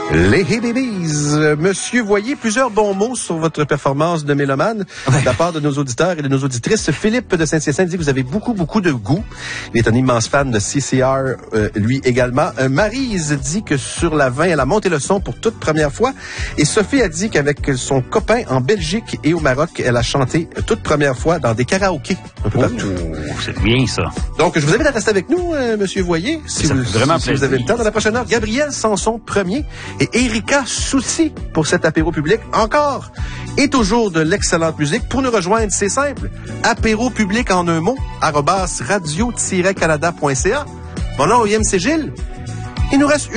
Les Hey Babies. Monsieur Voyer, plusieurs bons mots sur votre performance de mélomane de la part de nos auditeurs et de nos auditrices. Philippe de Saint-Hyacinthe dit que vous avez beaucoup de goût. Il est un immense fan de CCR, lui également. Maryse dit que sur la 20, elle a monté le son pour toute première fois. Et Sophie a dit qu'avec son copain en Belgique et au Maroc, elle a chanté toute première fois dans des karaokés un peu partout. C'est bien ça. Donc, je vous invite à rester avec nous, Monsieur Voyer, si vous avez le temps. Dans la prochaine heure, Gabriel Sanson premier et Erika Soucy pour cet apéro public. Encore et toujours de l'excellente musique. Pour nous rejoindre, c'est simple. Apéro public en un mot, @radio-canada.ca. Mon nom, c'est Gilles. Il nous reste